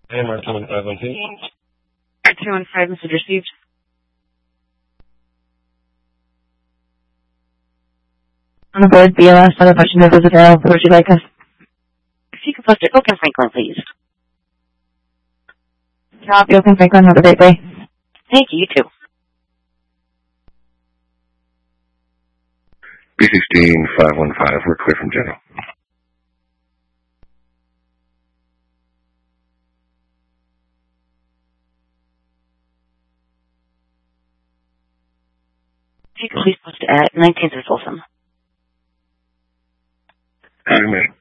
AMR 21512. R215, message received. On the board, BLS, other question of Isabel. Where would you like us? If you could post it, Oakland Franklin, please. Copy, Oakland Franklin. Have a great day. Thank you, you too. B16515, we're clear from General. If you could please post it at 19th and Folsom. Have a minute.